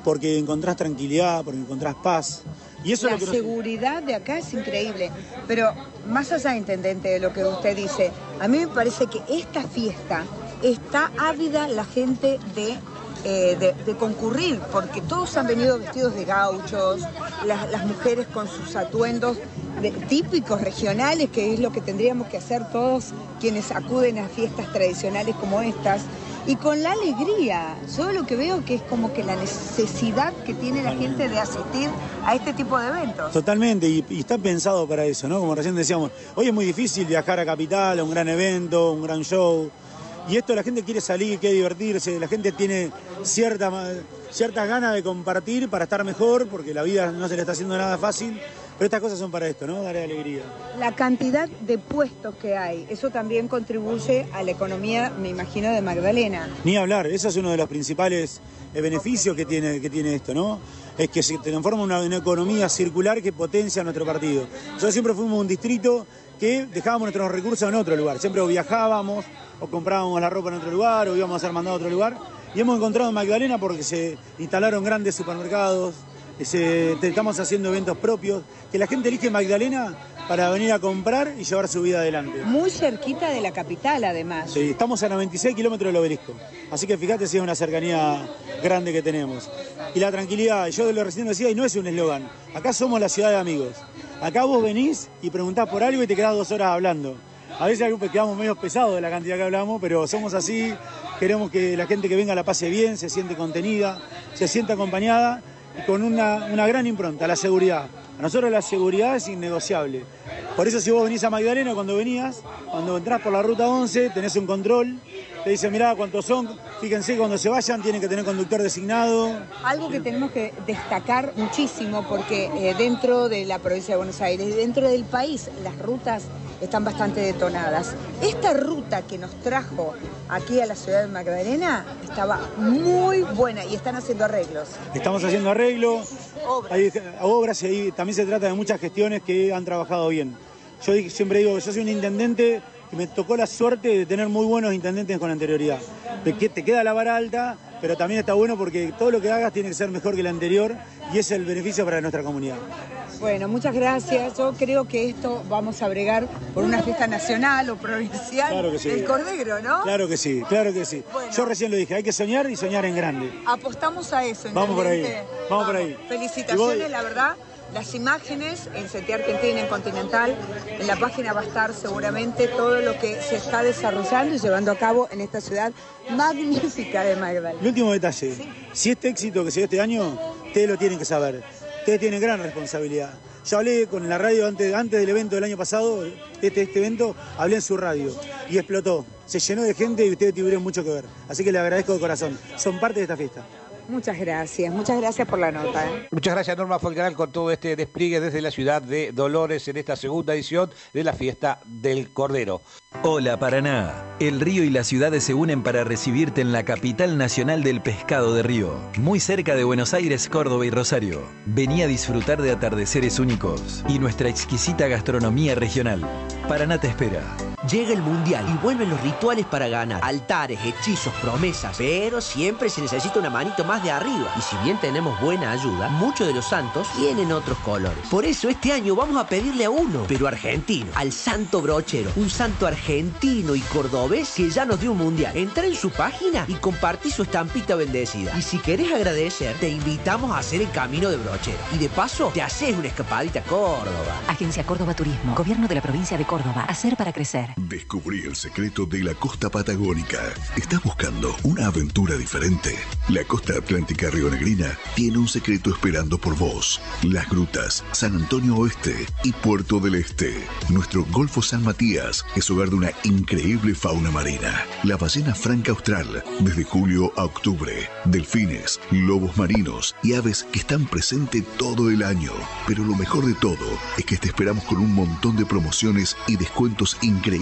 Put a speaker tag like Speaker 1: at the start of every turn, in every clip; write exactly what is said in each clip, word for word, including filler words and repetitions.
Speaker 1: porque encontrás tranquilidad, porque encontrás paz. Y eso
Speaker 2: la
Speaker 1: es lo que
Speaker 2: seguridad de acá es increíble, pero más allá, intendente, de lo que usted dice, a mí me parece que esta fiesta está ávida la gente de, eh, de, de concurrir, porque todos han venido vestidos de gauchos, las, las mujeres con sus atuendos de, típicos regionales, que es lo que tendríamos que hacer todos quienes acuden a fiestas tradicionales como estas. Y con la alegría, yo lo que veo que es como que la necesidad que tiene la gente de asistir a este tipo de eventos.
Speaker 1: Totalmente, y, y está pensado para eso, ¿no? Como recién decíamos, hoy es muy difícil viajar a Capital, a un gran evento, un gran show, y esto la gente quiere salir, quiere divertirse, la gente tiene cierta, ciertas ganas de compartir para estar mejor, porque la vida no se le está haciendo nada fácil. Pero estas cosas son para esto, ¿no? Dar alegría.
Speaker 2: La cantidad de puestos que hay, eso también contribuye a la economía, me imagino, de Magdalena.
Speaker 1: Ni hablar, eso es uno de los principales eh, beneficios que tiene, que tiene esto, ¿no? Es que se transforma en una, una economía circular que potencia nuestro partido. Nosotros siempre fuimos un distrito que dejábamos nuestros recursos en otro lugar. Siempre o viajábamos, o comprábamos la ropa en otro lugar, o íbamos a ser mandados a otro lugar. Y hemos encontrado en Magdalena porque se instalaron grandes supermercados, Se, estamos haciendo eventos propios, que la gente elige Magdalena para venir a comprar y llevar su vida adelante.
Speaker 2: Muy cerquita de la capital, además.
Speaker 1: Sí, estamos a noventa y seis kilómetros del obelisco, así que fíjate si es una cercanía grande que tenemos. Y la tranquilidad, yo lo recién decía, y no es un eslogan, acá somos la ciudad de amigos. Acá vos venís y preguntás por algo y te quedás dos horas hablando. A veces quedamos medio pesados de la cantidad que hablamos, pero somos así, queremos que la gente que venga la pase bien, se siente contenida, se siente acompañada, con una, una gran impronta, la seguridad. A nosotros la seguridad es innegociable. Por eso si vos venís a Magdalena, cuando venías, cuando entrás por la ruta once, tenés un control, te dicen, mirá cuántos son, fíjense cuando se vayan tienen que tener conductor designado.
Speaker 2: Algo que tenemos que destacar muchísimo, porque eh, dentro de la provincia de Buenos Aires, dentro del país, las rutas están bastante detonadas. Esta ruta que nos trajo aquí a la ciudad de Magdalena estaba muy buena y están haciendo arreglos.
Speaker 1: Estamos haciendo arreglos,
Speaker 2: obras,
Speaker 1: hay obras y ahí también se trata de muchas gestiones que han trabajado bien. Yo siempre digo, yo soy un intendente que me tocó la suerte de tener muy buenos intendentes con anterioridad. Te, te queda la vara alta, pero también está bueno porque todo lo que hagas tiene que ser mejor que el anterior y es el beneficio para nuestra comunidad.
Speaker 2: Bueno, muchas gracias. Yo creo que esto vamos a bregar por una fiesta nacional o provincial,
Speaker 1: claro que sí.
Speaker 2: del Cordero, ¿no?
Speaker 1: Claro que sí, claro que sí.
Speaker 2: Bueno,
Speaker 1: yo recién lo dije, hay que soñar y soñar en grande.
Speaker 2: Apostamos a eso.
Speaker 1: Vamos por ahí, vamos, vamos por ahí.
Speaker 2: Felicitaciones, la verdad. Las imágenes en C T Argentina, en Continental, en la página va a estar seguramente todo lo que se está desarrollando y llevando a cabo en esta ciudad magnífica de Magdalena.
Speaker 1: El último detalle, ¿sí? Si este éxito que se dio este año, ustedes lo tienen que saber. Ustedes tienen gran responsabilidad. Yo hablé con la radio antes, antes del evento del año pasado, este, este evento, hablé en su radio y explotó. Se llenó de gente y ustedes tuvieron mucho que ver. Así que les agradezco de corazón. Son parte de esta fiesta.
Speaker 2: Muchas gracias, muchas gracias por la nota. ¿eh?
Speaker 3: Muchas gracias, Norma Folgaral, con todo este despliegue desde la ciudad de Dolores en esta segunda edición de la Fiesta del Cordero.
Speaker 4: Hola Paraná, el río y las ciudades se unen para recibirte en la capital nacional del pescado de río, muy cerca de Buenos Aires, Córdoba y Rosario. Vení a disfrutar de atardeceres únicos y nuestra exquisita gastronomía regional. Paraná te espera.
Speaker 5: Llega el Mundial y vuelven los rituales para ganar. Altares, hechizos, promesas. Pero siempre se necesita una manito más de arriba. Y si bien tenemos buena ayuda, muchos de los santos tienen otros colores. Por eso este año vamos a pedirle a uno, pero argentino, al Santo Brochero. Un santo argentino y cordobés que ya nos dio un Mundial. Entra en su página y compartí su estampita bendecida. Y si querés agradecer, te invitamos a hacer el camino de Brochero. Y de paso, te haces una escapadita a Córdoba.
Speaker 6: Agencia Córdoba Turismo. Gobierno de la provincia de Córdoba. Hacer para crecer.
Speaker 7: Descubrí el secreto de la costa patagónica. ¿Estás buscando una aventura diferente? La costa atlántica rionegrina tiene un secreto esperando por vos. Las grutas, San Antonio Oeste y Puerto del Este. Nuestro Golfo San Matías es hogar de una increíble fauna marina. La ballena franca austral, desde julio a octubre. Delfines, lobos marinos y aves que están presentes todo el año. Pero lo mejor de todo es que te esperamos con un montón de promociones y descuentos increíbles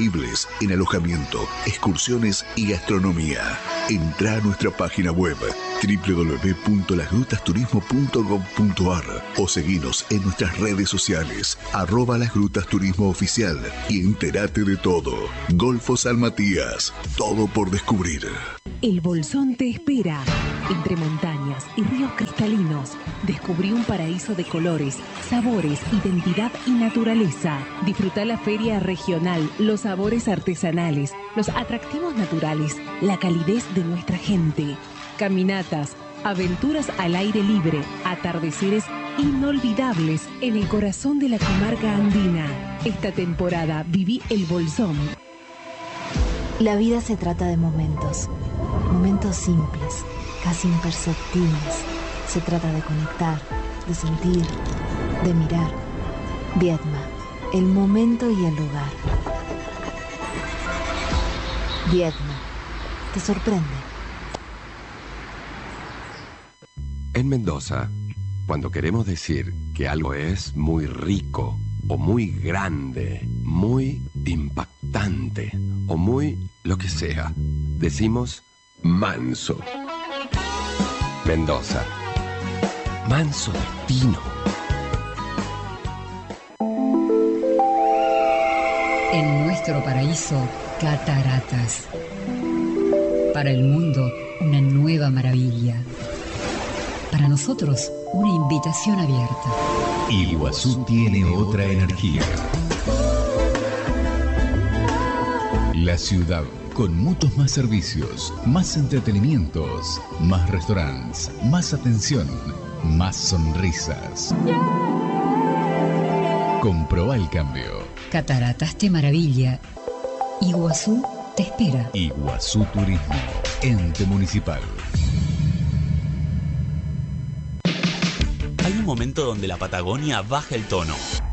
Speaker 7: disponibles en alojamiento, excursiones y gastronomía. Entra a nuestra página web doble u doble u doble u punto las grutas turismo punto gob punto ar o seguinos en nuestras redes sociales, arroba Las Grutas Turismo Oficial, y entérate de todo. Golfo San Matías, todo por descubrir.
Speaker 8: El Bolsón te espera. Entre montañas y ríos cristalinos, descubrí un paraíso de colores, sabores, identidad y naturaleza. Disfruta la feria regional, los sabores artesanales, los atractivos naturales, la calidez de nuestra gente. Caminatas, aventuras al aire libre, atardeceres inolvidables en el corazón de la comarca andina. Esta temporada viví el Bolsón.
Speaker 9: La vida se trata de momentos, momentos simples, casi imperceptibles. Se trata de conectar, de sentir, de mirar. Viedma, el momento y el lugar. Viedma, te sorprende.
Speaker 10: En Mendoza, cuando queremos decir que algo es muy rico, o muy grande, muy impactante, o muy lo que sea, decimos manso. Mendoza, manso destino.
Speaker 11: En nuestro paraíso, cataratas. Para el mundo, una nueva maravilla. Para nosotros, una invitación abierta.
Speaker 12: Iguazú tiene otra energía. La ciudad, con muchos más servicios, más entretenimientos, más restaurantes, más atención, más sonrisas. Comprobá el cambio.
Speaker 11: Cataratas te maravilla. Iguazú te espera.
Speaker 12: Iguazú Turismo, ente municipal.
Speaker 13: Hay un momento donde la Patagonia baja el tono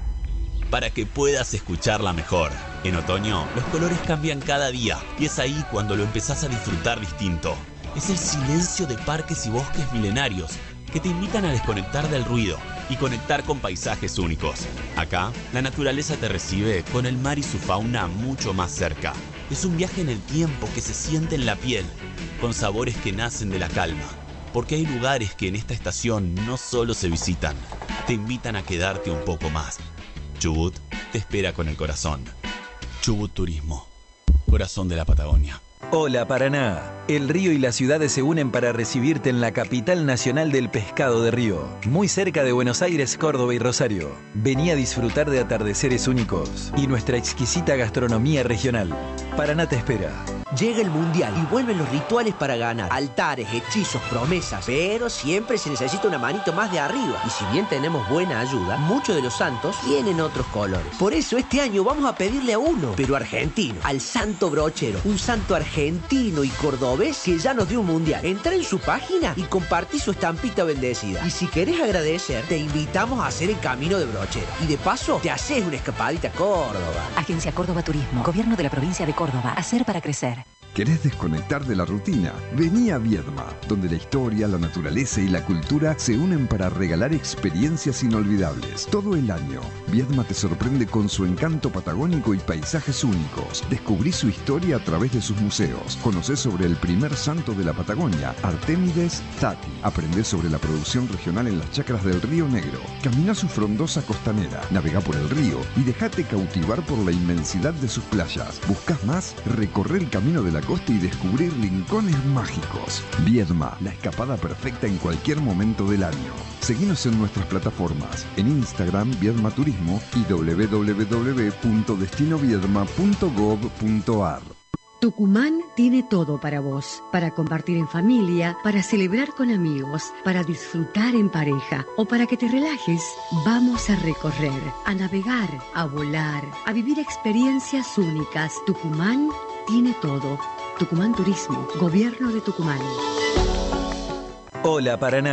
Speaker 13: para que puedas escucharla mejor. En otoño, los colores cambian cada día y es ahí cuando lo empezás a disfrutar distinto. Es el silencio de parques y bosques milenarios que te invitan a desconectar del ruido y conectar con paisajes únicos. Acá, la naturaleza te recibe con el mar y su fauna mucho más cerca. Es un viaje en el tiempo que se siente en la piel, con sabores que nacen de la calma. Porque hay lugares que en esta estación no solo se visitan, te invitan a quedarte un poco más. Chubut te espera con el corazón. Chubut Turismo, corazón de la Patagonia.
Speaker 4: Hola Paraná, el río y las ciudades se unen para recibirte en la capital nacional del pescado de río, muy cerca de Buenos Aires, Córdoba y Rosario. Vení a disfrutar de atardeceres únicos y nuestra exquisita gastronomía regional. Paraná te espera.
Speaker 5: Llega el Mundial y vuelven los rituales para ganar. Altares, hechizos, promesas. Pero siempre se necesita una manito más de arriba. Y si bien tenemos buena ayuda, muchos de los santos tienen otros colores. Por eso este año vamos a pedirle a uno, pero argentino, al Santo Brochero. Un santo argentino y cordobés que ya nos dio un Mundial. Entra en su página y compartí su estampita bendecida. Y si querés agradecer, te invitamos a hacer el camino de Brochero. Y de paso, te haces una escapadita a Córdoba.
Speaker 6: Agencia Córdoba Turismo, Gobierno de la Provincia de Córdoba. Hacer para crecer.
Speaker 14: ¿Querés desconectar de la rutina? Vení a Viedma, donde la historia, la naturaleza y la cultura se unen para regalar experiencias inolvidables. Todo el año, Viedma te sorprende con su encanto patagónico y paisajes únicos. Descubrí su historia a través de sus museos. Conocé sobre el primer santo de la Patagonia, Artémides Tati. Aprendé sobre la producción regional en las chacras del Río Negro. Camina su frondosa costanera, navegá por el río y dejate cautivar por la inmensidad de sus playas. ¿Buscás más? Recorre el camino de la costa y descubrir rincones mágicos. Viedma, la escapada perfecta en cualquier momento del año. Seguinos en nuestras plataformas, en Instagram Viedma Turismo y doble u doble u doble u punto destino viedma punto gob punto ar.
Speaker 15: Tucumán tiene todo para vos, para compartir en familia, para celebrar con amigos, para disfrutar en pareja o para que te relajes. Vamos a recorrer, a navegar, a volar, a vivir experiencias únicas. Tucumán tiene todo. Tucumán Turismo, Gobierno de Tucumán.
Speaker 4: Hola Paraná,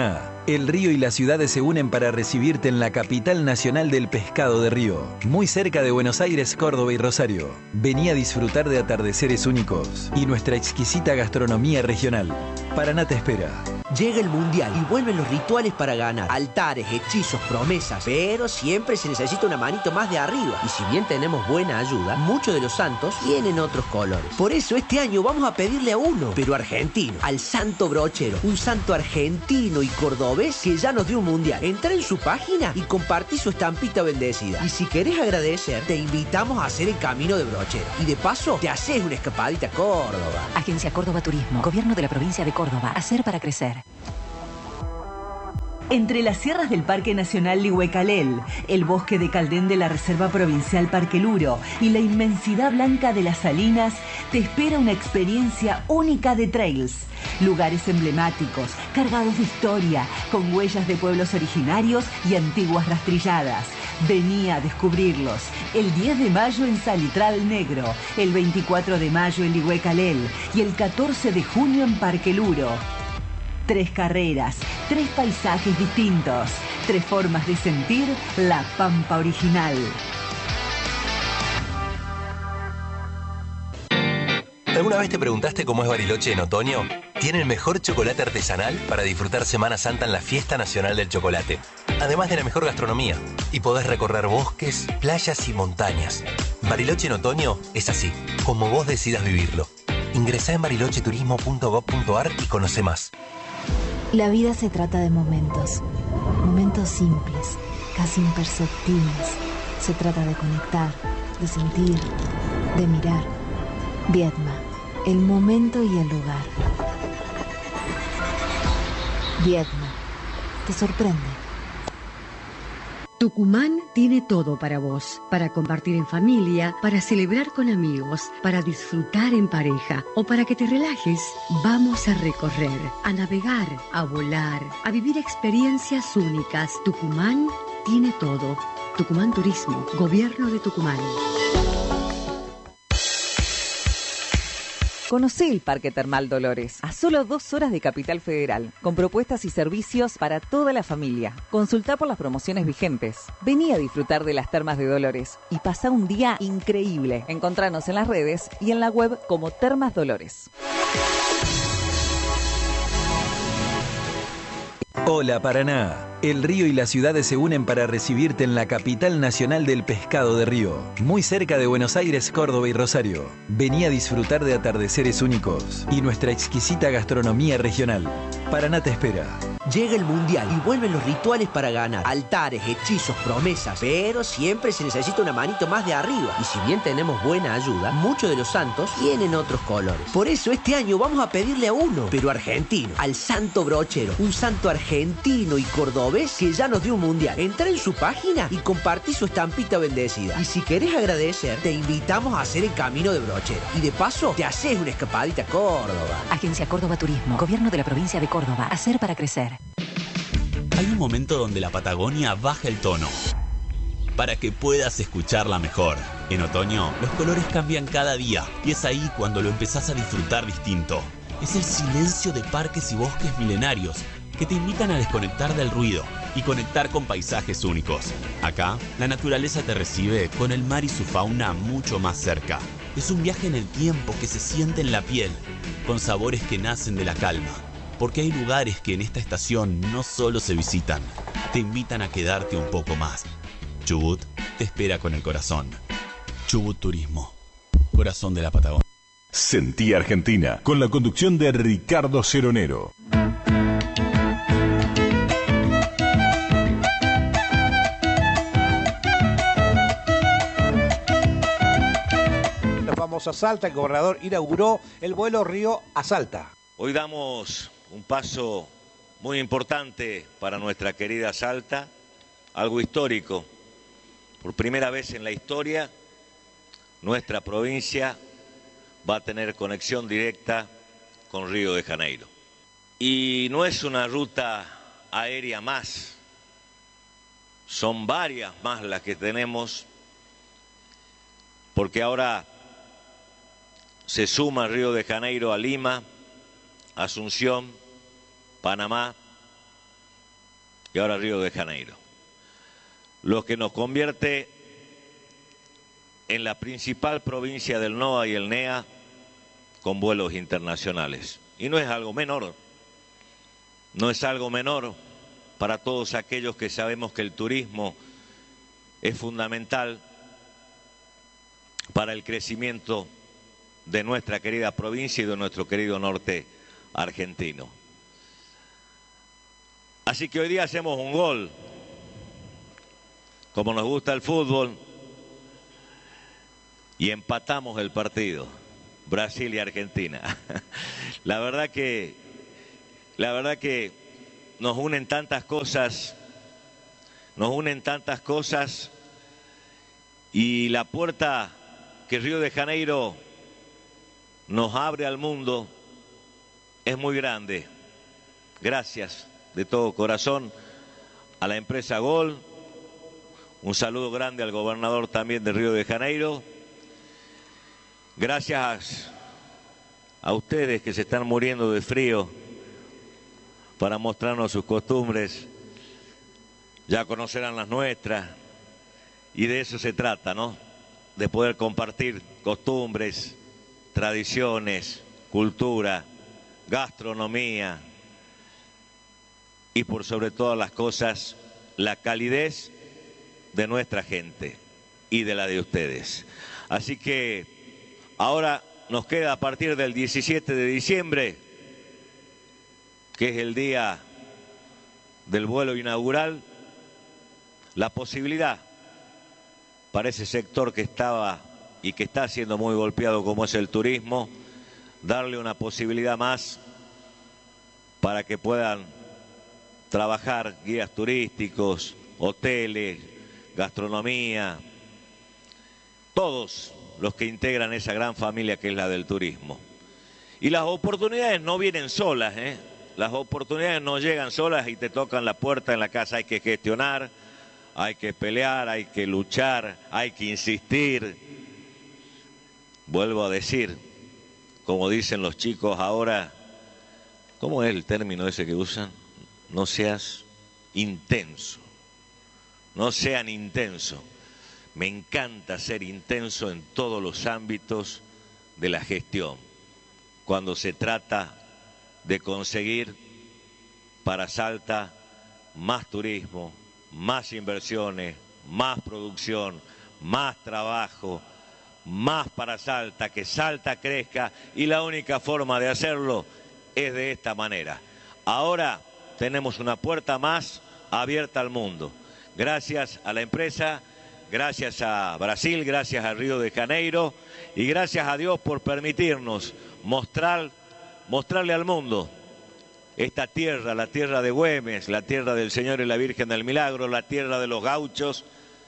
Speaker 4: El río y las ciudades se unen para recibirte en la capital nacional del pescado de Río, muy cerca de Buenos Aires, Córdoba y Rosario. Vení a disfrutar de atardeceres únicos y nuestra exquisita gastronomía regional. Paraná te espera.
Speaker 5: Llega el Mundial y vuelven los rituales para ganar. Altares, hechizos, promesas. Pero siempre se necesita una manito más de arriba. Y si bien tenemos buena ayuda, muchos de los santos tienen otros colores. Por eso este año vamos a pedirle a uno, pero argentino, al Santo Brochero. Un santo argentino y cordobés que ya nos dio un Mundial. Entra en su página y compartí su estampita bendecida. Y si querés agradecer, te invitamos a hacer el camino de Brochero. Y de paso, te haces una escapadita a Córdoba.
Speaker 6: Agencia Córdoba Turismo, Gobierno de la Provincia de Córdoba. Hacer para crecer.
Speaker 16: Entre las sierras del Parque Nacional Lihuecalel, el bosque de Caldén de la Reserva Provincial Parque Luro y la inmensidad blanca de las salinas, te espera una experiencia única de trails. Lugares emblemáticos, cargados de historia, con huellas de pueblos originarios y antiguas rastrilladas. Vení a descubrirlos. El diez de mayo en Salitral Negro, el veinticuatro de mayo en Lihuecalel y el catorce de junio en Parque Luro. Tres carreras, tres paisajes distintos, tres formas de sentir la Pampa original.
Speaker 17: ¿Alguna vez te preguntaste cómo es Bariloche en otoño? Tiene el mejor chocolate artesanal para disfrutar Semana Santa en la Fiesta Nacional del Chocolate. Además de la mejor gastronomía. Y podés recorrer bosques, playas y montañas. Bariloche en otoño es así, como vos decidas vivirlo. Ingresá en bariloche turismo punto gob punto ar y conoce más.
Speaker 9: La vida se trata de momentos, momentos simples, casi imperceptibles. Se trata de conectar, de sentir, de mirar. Viedma, el momento y el lugar. Viedma, te sorprende.
Speaker 15: Tucumán tiene todo para vos, para compartir en familia, para celebrar con amigos, para disfrutar en pareja o para que te relajes. Vamos a recorrer, a navegar, a volar, a vivir experiencias únicas. Tucumán tiene todo. Tucumán Turismo, Gobierno de Tucumán.
Speaker 18: Conocé el Parque Termal Dolores, a solo dos horas de Capital Federal, con propuestas y servicios para toda la familia. Consultá por las promociones vigentes. Vení a disfrutar de las termas de Dolores y pasá un día increíble. Encontranos en las redes y en la web como Termas Dolores.
Speaker 4: Hola Paraná. El río y las ciudades se unen para recibirte en la capital nacional del pescado de Río, muy cerca de Buenos Aires, Córdoba y Rosario. Vení a disfrutar de atardeceres únicos y nuestra exquisita gastronomía regional. Paraná te espera.
Speaker 5: Llega el Mundial y vuelven los rituales para ganar. Altares, hechizos, promesas. Pero siempre se necesita una manito más de arriba. Y si bien tenemos buena ayuda, muchos de los santos tienen otros colores. Por eso este año vamos a pedirle a uno, pero argentino, al Santo Brochero. Un santo argentino y cordobés que ya nos dio un Mundial. Entra en su página y compartí su estampita bendecida. Y si querés agradecer, te invitamos a hacer el camino de Brochero. Y de paso, te haces una escapadita a Córdoba.
Speaker 6: Agencia Córdoba Turismo, Gobierno de la Provincia de Córdoba. Hacer para crecer.
Speaker 13: Hay un momento donde la Patagonia baja el tono para que puedas escucharla mejor. En otoño, los colores cambian cada día y es ahí cuando lo empezás a disfrutar distinto. Es el silencio de parques y bosques milenarios que te invitan a desconectar del ruido y conectar con paisajes únicos. Acá, la naturaleza te recibe con el mar y su fauna mucho más cerca. Es un viaje en el tiempo que se siente en la piel, con sabores que nacen de la calma. Porque hay lugares que en esta estación no solo se visitan, te invitan a quedarte un poco más. Chubut te espera con el corazón. Chubut Turismo, corazón de la Patagonia.
Speaker 12: Sentí Argentina, con la conducción de Ricardo Ceronero.
Speaker 3: Nos vamos a Salta, el gobernador inauguró el vuelo Río a Salta.
Speaker 19: Hoy damos un paso muy importante para nuestra querida Salta, algo histórico. Por primera vez en la historia, nuestra provincia va a tener conexión directa con Río de Janeiro. Y no es una ruta aérea más, son varias más las que tenemos, porque ahora se suma Río de Janeiro a Lima, Asunción, Panamá, y ahora Río de Janeiro, lo que nos convierte en la principal provincia del NOA y el NEA con vuelos internacionales. Y no es algo menor, no es algo menor para todos aquellos que sabemos que el turismo es fundamental para el crecimiento de nuestra querida provincia y de nuestro querido norte argentino. Así que hoy día hacemos un gol, como nos gusta el fútbol, y empatamos el partido, Brasil y Argentina. La verdad que, la verdad que nos unen tantas cosas, nos unen tantas cosas, y la puerta que Río de Janeiro nos abre al mundo es muy grande. Gracias de todo corazón a la empresa Gol, un saludo grande al gobernador también de Río de Janeiro. Gracias a ustedes que se están muriendo de frío para mostrarnos sus costumbres. Ya conocerán las nuestras y de eso se trata, ¿no? De poder compartir costumbres, tradiciones, cultura, gastronomía y por sobre todas las cosas la calidez de nuestra gente y de la de ustedes. Así que ahora nos queda a partir del diecisiete de diciembre, que es el día del vuelo inaugural, la posibilidad para ese sector que estaba y que está siendo muy golpeado como es el turismo, darle una posibilidad más para que puedan trabajar guías turísticos, hoteles, gastronomía, todos los que integran esa gran familia que es la del turismo. Y las oportunidades no vienen solas, ¿eh? Las oportunidades no llegan solas y te tocan la puerta en la casa. Hay que gestionar, hay que pelear, hay que luchar, hay que insistir. Vuelvo a decir, como dicen los chicos ahora, ¿cómo es el término ese que usan? No seas intenso, no sean intensos. Me encanta ser intenso en todos los ámbitos de la gestión, cuando se trata de conseguir para Salta más turismo, más inversiones, más producción, más trabajo, más para Salta, que Salta crezca, y la única forma de hacerlo es de esta manera. Ahora tenemos una puerta más abierta al mundo, gracias a la empresa, gracias a Brasil, gracias a Río de Janeiro y gracias a Dios por permitirnos mostrar, mostrarle al mundo esta tierra, la tierra de Güemes, la tierra del Señor y la Virgen del Milagro, la tierra de los gauchos,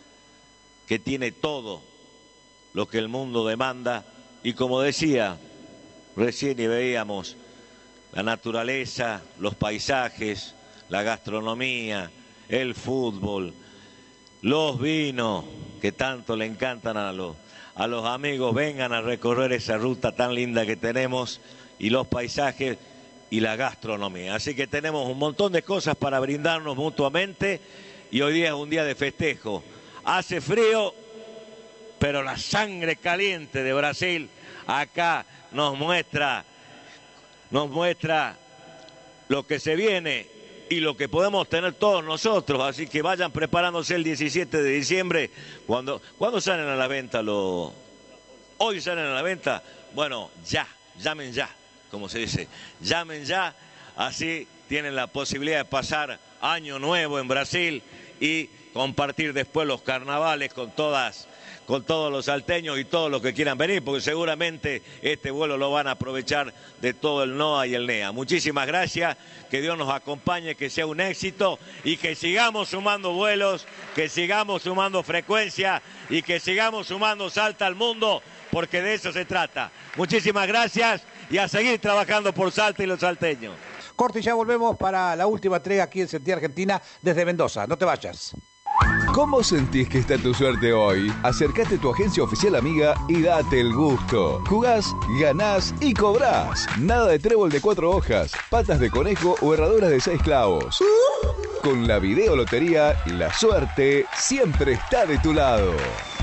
Speaker 19: que tiene todo lo que el mundo demanda. Y como decía recién y veíamos, la naturaleza, los paisajes, la gastronomía, el fútbol, los vinos que tanto le encantan a los, a los amigos. Vengan a recorrer esa ruta tan linda que tenemos, y los paisajes y la gastronomía. Así que tenemos un montón de cosas para brindarnos mutuamente, y hoy día es un día de festejo. Hace frío, pero la sangre caliente de Brasil acá nos muestra, nos muestra lo que se viene y lo que podemos tener todos nosotros. Así que vayan preparándose el diecisiete de diciembre. Cuando, ¿Cuándo salen a la venta los...? ¿Hoy salen a la venta? Bueno, ya, llamen ya, como se dice. Llamen ya, así tienen la posibilidad de pasar Año Nuevo en Brasil y compartir después los carnavales con todas... con todos los salteños y todos los que quieran venir, porque seguramente este vuelo lo van a aprovechar de todo el NOA y el NEA. Muchísimas gracias, que Dios nos acompañe, que sea un éxito y que sigamos sumando vuelos, que sigamos sumando frecuencia y que sigamos sumando Salta al mundo, porque de eso se trata. Muchísimas gracias y a seguir trabajando por Salta y los salteños.
Speaker 3: Corte y ya volvemos para la última entrega aquí en Sentí Argentina desde Mendoza. No te vayas.
Speaker 20: ¿Cómo sentís que está tu suerte hoy? Acércate a tu agencia oficial amiga y date el gusto. Jugás, ganás y cobrás. Nada de trébol de cuatro hojas, patas de conejo o herraduras de seis clavos. Con la videolotería, la suerte siempre está de tu lado.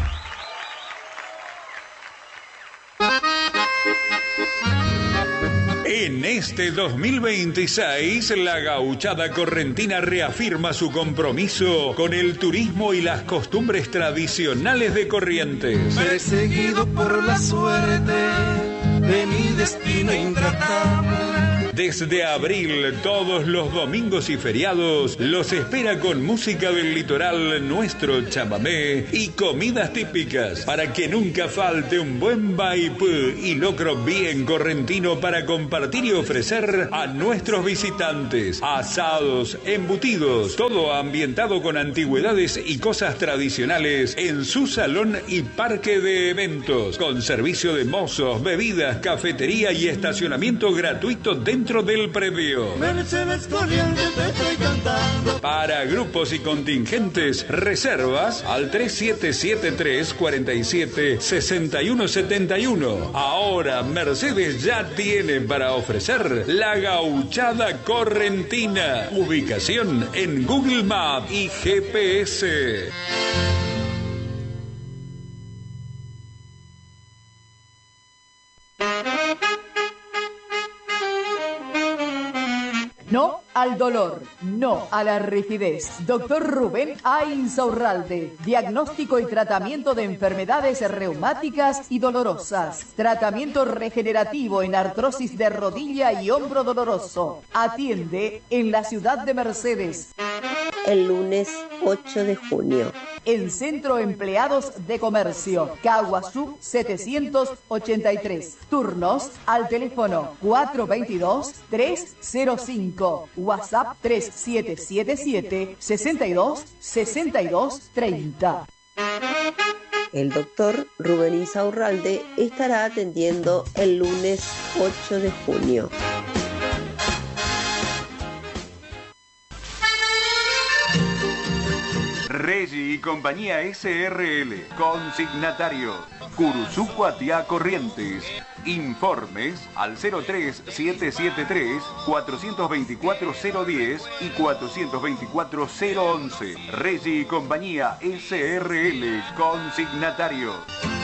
Speaker 21: En este dos mil veintiséis, la Gauchada Correntina reafirma su compromiso con el turismo y las costumbres tradicionales de Corrientes.
Speaker 22: Perseguido por la suerte de mi destino intratable.
Speaker 21: Desde abril, todos los domingos y feriados, los espera con música del litoral, nuestro chamamé y comidas típicas, para que nunca falte un buen vaipú y locro bien correntino para compartir y ofrecer a nuestros visitantes. Asados, embutidos, todo ambientado con antigüedades y cosas tradicionales en su salón y parque de eventos, con servicio de mozos, bebidas, cafetería y estacionamiento gratuito dentro del predio.
Speaker 22: Mercedes Corrientes te estoy cantando.
Speaker 21: Para grupos y contingentes, reservas al tres siete siete tres, cuatro siete, seis uno siete uno. Ahora Mercedes ya tiene para ofrecer la Gauchada Correntina. Ubicación en Google Maps y G P S.
Speaker 23: No al dolor, no a la rigidez. Doctor Rubén A. Insaurralde. Diagnóstico y tratamiento de enfermedades reumáticas y dolorosas. Tratamiento regenerativo en artrosis de rodilla y hombro doloroso. Atiende en la ciudad de Mercedes.
Speaker 24: El lunes ocho de junio.
Speaker 23: En Centro Empleados de Comercio, Caguazú setecientos ochenta y tres. Turnos al teléfono cuatro veintidós, tres cero cinco. WhatsApp tres siete siete siete, sesenta y dos, sesenta y dos, treinta.
Speaker 24: El doctor Rubén Insaurralde estará atendiendo el lunes ocho de junio.
Speaker 12: Regi y Compañía S R L, consignatario, Curuzucuatiá Corrientes. Informes al cero tres siete siete tres, cuatro dos cuatro, cero diez y cuatro dos cuatro, cero once. Regi y Compañía S R L, consignatario.